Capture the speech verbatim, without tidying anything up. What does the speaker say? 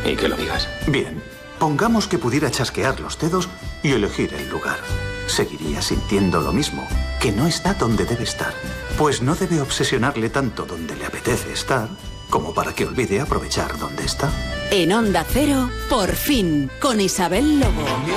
Y que lo digas. Bien, pongamos que pudiera chasquear los dedos y elegir el lugar. Seguiría sintiendo lo mismo, que no está donde debe estar. Pues no debe obsesionarle tanto donde le apetece estar, como para que olvide aprovechar donde está. En Onda Cero, Por fin, con Isabel Lobo.